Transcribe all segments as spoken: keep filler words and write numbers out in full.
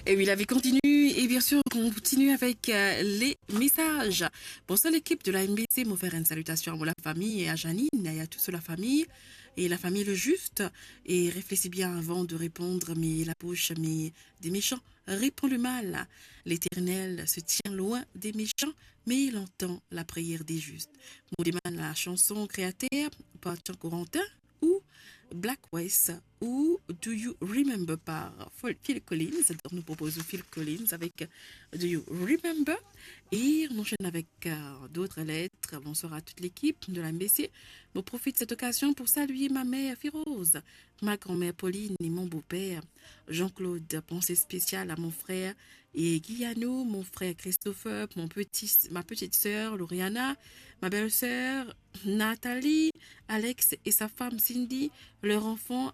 Et oui, la vie continue. Et bien sûr, on continue avec euh, les messages. Bonsoir l'équipe de la M B C. Mon frère, une salutation à la famille et à Janine et à toute la famille. Et la famille le juste. Et réfléchis bien avant de répondre, mais la bouche mais des méchants répond le mal. L'Éternel se tient loin des méchants, mais il entend la prière des justes. Moudiman, la chanson créateur par Jean Corentin ou Black West ou Do You Remember par Phil Collins. Donc nous proposons Phil Collins avec Do You Remember et on enchaîne avec euh, d'autres lettres. Bonsoir à toute l'équipe de la M B C. Je profite de cette occasion pour saluer ma mère Firose, ma grand-mère Pauline et mon beau-père Jean-Claude. Pensée spéciale à mon frère et Guillano, mon frère Christopher, mon petit, ma petite sœur Lauriana, ma belle-sœur Nathalie, Alex et sa femme Cindy, leur enfant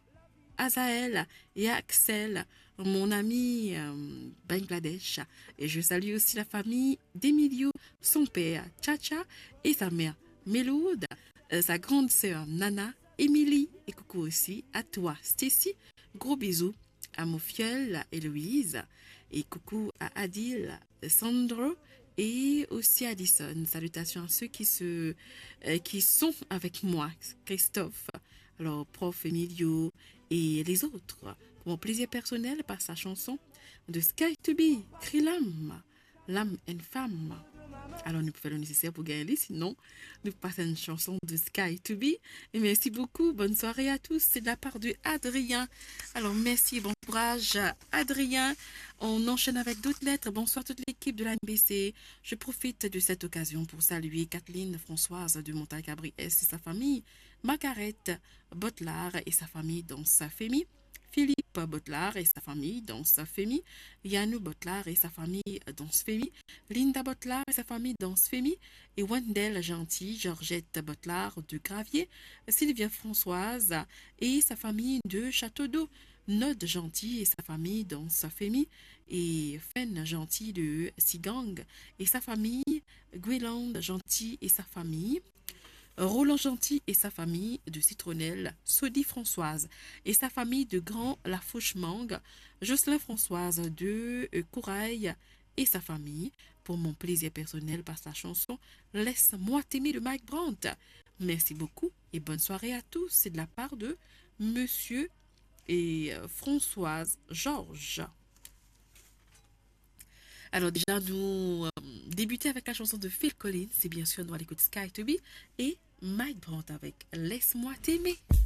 Azaël et Axel, mon ami euh, Bangladesh. Et je salue aussi la famille d'Emilio, son père Chacha et sa mère Mélode, euh, sa grande sœur Nana, Émilie et coucou aussi à toi Stacy. Gros bisous à Mofiel et Louise et coucou à Adil, Sandro et aussi Addison. Salutations à ceux qui, se, euh, qui sont avec moi, Christophe, alors prof Emilio et les autres. Pour mon plaisir personnel par sa chanson de Sky to Be, crie l'âme, l'âme and femme. Alors nous pouvons le nécessaire pour gagner, sinon nous passons une chanson de Sky to Be. Et merci beaucoup, bonne soirée à tous, c'est de la part de Adrien. Alors merci, bon courage Adrien. On enchaîne avec d'autres lettres. Bonsoir toute l'équipe de la M B C. Je profite de cette occasion pour saluer Kathleen Françoise de Montagne-Cabri et sa famille, Margaret Botlard et sa famille dans sa famille, Philippe Botlard et sa famille dans sa famille, Yannou Botlard et sa famille dans sa famille, Linda Botlard et sa famille dans sa famille, et Wendell Gentil, Georgette Botlard de Gravier, Sylvia Françoise et sa famille de Château d'Eau, Nod Gentil et sa famille dans sa famille, et Fen Gentil de Sigang et sa famille, Guyland Gentil et sa famille, Roland Gentil et sa famille de Citronnelle, Sodi Françoise et sa famille de Grand Lafouche-Mangue, Jocelyn Françoise de Courail et sa famille, pour mon plaisir personnel par sa chanson Laisse-moi t'aimer de Mike Brandt. Merci beaucoup et bonne soirée à tous. C'est de la part de Monsieur et Françoise Georges. Alors déjà, nous euh, débuter avec la chanson de Phil Collins, c'est bien sûr, nous allons écouter Sky to Be et Mike Brandt avec Laisse-moi t'aimer.